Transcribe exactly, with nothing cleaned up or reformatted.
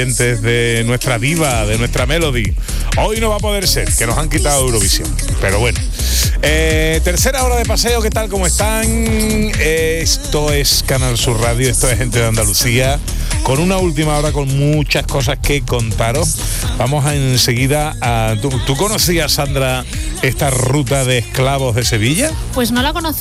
de nuestra diva, de nuestra Melody. Hoy no va a poder ser, que nos han quitado Eurovisión. Pero bueno. Eh, tercera hora de paseo, ¿qué tal? ¿Cómo están? Eh, esto es Canal Sur Radio, esto es Gente de Andalucía, con una última hora con muchas cosas que contaros. Vamos a enseguida a... ¿Tú, ¿tú conocías, Sandra, esta ruta de esclavos de Sevilla? Pues no la conocí.